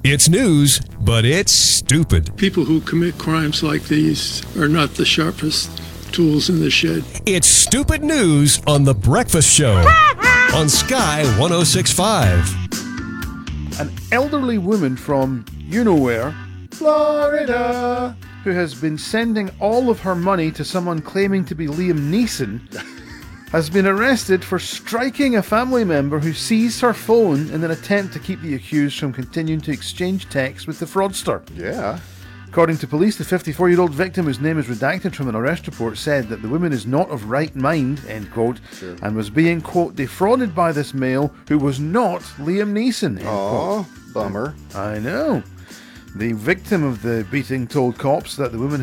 It's news, but it's stupid. People who commit crimes like these are not the sharpest tools in the shed. It's stupid news on The Breakfast Show on Sky 106.5. An elderly woman from you-know-where, Florida, who has been sending all of her money to someone claiming to be Liam Neeson, has been arrested for striking a family member who seized her phone in an attempt to keep the accused from continuing to exchange texts with the fraudster. Yeah. According to police, the 54-year-old victim, whose name is redacted from an arrest report, said that the woman is not of right mind, end quote, and was being, quote, defrauded by this male who was not Liam Neeson, end quote. Bummer. I know. The victim of the beating told cops that the woman